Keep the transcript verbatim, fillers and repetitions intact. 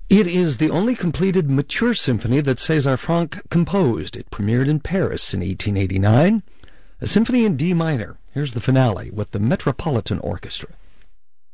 It is the only completed mature symphony that César Franck composed. It premiered in Paris in eighteen eighty-nine. A symphony in D minor. Here's the finale with the Metropolitan Orchestra.